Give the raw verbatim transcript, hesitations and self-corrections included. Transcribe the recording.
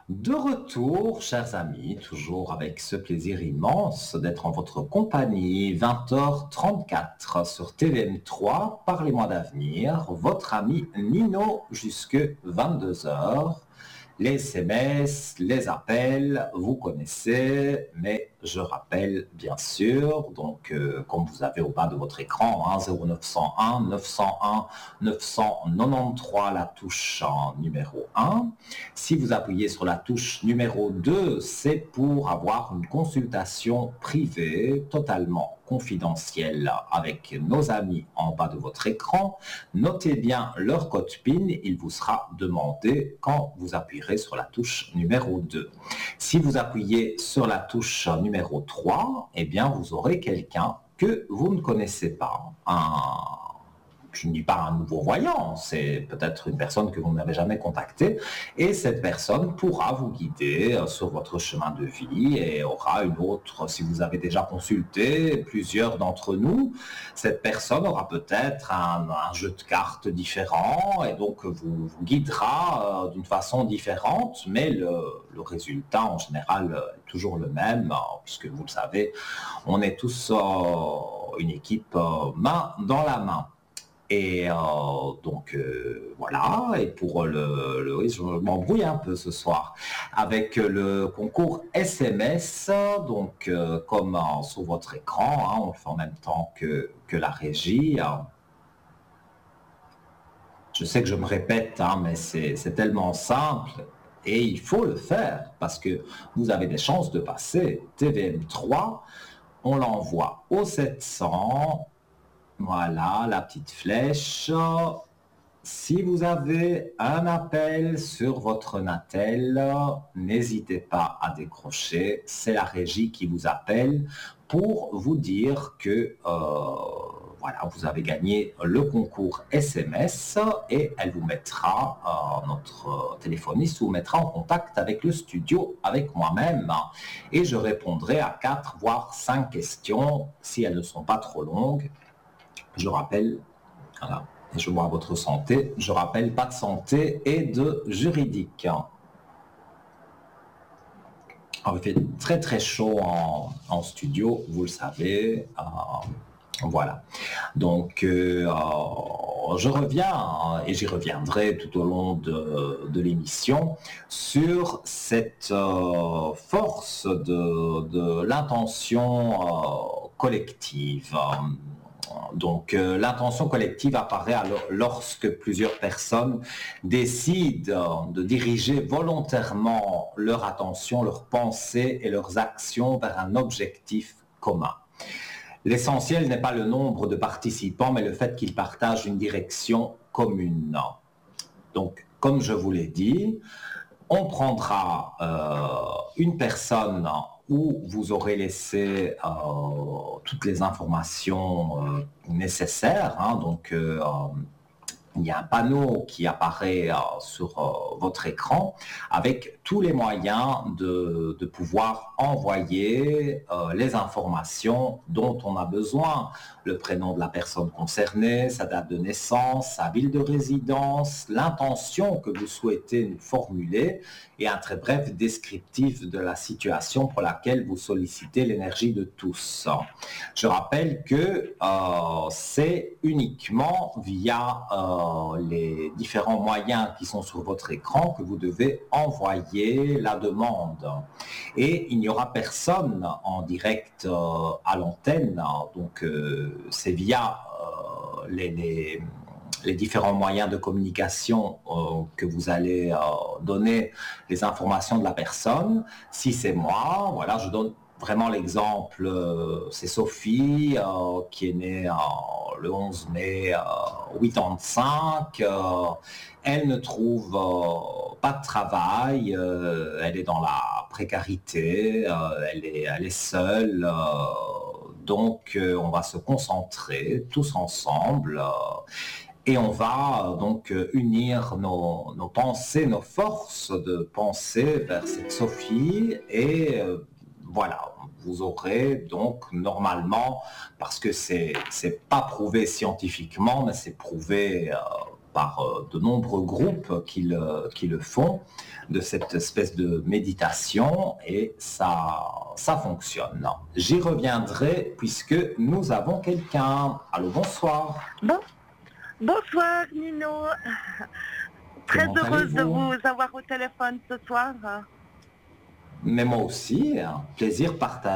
De retour, chers amis, toujours avec ce plaisir immense d'être en votre compagnie, vingt heures trente-quatre sur T V M trois, Parlez-moi d'avenir, votre ami Nino jusque vingt-deux heures. Les S M S, les appels, vous connaissez, mais je rappelle bien sûr, donc euh, comme vous avez au bas de votre écran, hein, zéro neuf cent un neuf cent un neuf cent quatre-vingt-treize, la touche en numéro un. Si vous appuyez sur la touche numéro deux, c'est pour avoir une consultation privée totalement confidentielle avec nos amis en bas de votre écran. Notez bien leur code P I N, il vous sera demandé quand vous appuierez sur la touche numéro deux. Si vous appuyez sur la touche numéro trois, eh bien vous aurez quelqu'un que vous ne connaissez pas. Un je ne dis pas un nouveau voyant, c'est peut-être une personne que vous n'avez jamais contactée, et cette personne pourra vous guider sur votre chemin de vie et aura une autre, si vous avez déjà consulté plusieurs d'entre nous, cette personne aura peut-être un, un jeu de cartes différent et donc vous, vous guidera euh, d'une façon différente, mais le, le résultat en général est toujours le même, puisque vous le savez, on est tous euh, une équipe euh, main dans la main. Et euh, donc euh, voilà, et pour le, le oui, je m'embrouille un peu ce soir avec le concours S M S, donc euh, comme euh, sur votre écran, hein, on le fait en même temps que, que la régie. Je sais que je me répète, hein, mais c'est, c'est tellement simple et il faut le faire parce que vous avez des chances de passer T V M trois, on l'envoie au sept cents. Voilà, la petite flèche. Si vous avez un appel sur votre Natel, n'hésitez pas à décrocher. C'est la régie qui vous appelle pour vous dire que euh, voilà, vous avez gagné le concours S M S et elle vous mettra, euh, notre téléphoniste vous mettra en contact avec le studio, avec moi-même. Et je répondrai à quatre voire cinq questions si elles ne sont pas trop longues. Je rappelle, voilà, et je vois votre santé, je rappelle pas de santé et de juridique. Alors, il fait très très chaud en, en studio, vous le savez. Euh, voilà. Donc, euh, je reviens, hein, et j'y reviendrai tout au long de, de l'émission, sur cette euh, force de, de l'intention euh, collective. Donc, euh, l'intention collective apparaît alors lorsque plusieurs personnes décident de diriger volontairement leur attention, leurs pensées et leurs actions vers un objectif commun. L'essentiel n'est pas le nombre de participants, mais le fait qu'ils partagent une direction commune. Donc, comme je vous l'ai dit, on prendra euh, une personne où vous aurez laissé euh, toutes les informations euh, nécessaires. Hein, donc, euh, il y a un panneau qui apparaît euh, sur euh, votre écran avec tous les moyens de, de pouvoir envoyer euh, les informations dont on a besoin. Le prénom de la personne concernée, sa date de naissance, sa ville de résidence, l'intention que vous souhaitez nous formuler et un très bref descriptif de la situation pour laquelle vous sollicitez l'énergie de tous. Je rappelle que euh, c'est uniquement via euh, les différents moyens qui sont sur votre écran que vous devez envoyer la demande. Et il n'y aura personne en direct euh, à l'antenne, donc euh, c'est via euh, les, les, les différents moyens de communication euh, que vous allez euh, donner les informations de la personne. Si c'est moi, voilà, je donne vraiment l'exemple, euh, c'est Sophie euh, qui est née euh, le onze mai euh, quatre-vingt-quinze. Euh, elle ne trouve euh, pas de travail, euh, elle est dans la précarité, euh, elle, est, elle est seule. Euh, donc euh, on va se concentrer tous ensemble. Euh, Et on va donc unir nos, nos pensées, nos forces de pensée vers cette Sophie et euh, voilà, vous aurez donc normalement, parce que c'est c'est pas prouvé scientifiquement, mais c'est prouvé euh, par euh, de nombreux groupes qui le, qui le font, de cette espèce de méditation, et ça, ça fonctionne. J'y reviendrai puisque nous avons quelqu'un. Allô, bonsoir. Bon, bonsoir Nino. Très Comment heureuse de allez-vous? vous avoir au téléphone ce soir. Mais moi aussi, un plaisir partagé.